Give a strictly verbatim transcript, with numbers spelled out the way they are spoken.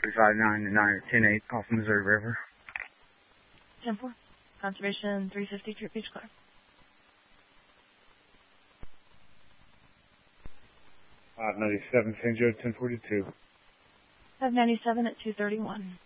three five nine to nine ten eight off the Missouri River. ten four. Conservation three fifty, Trip Beach Club. five ninety-seven, San Joe ten forty-two. five ninety-seven at two thirty-one.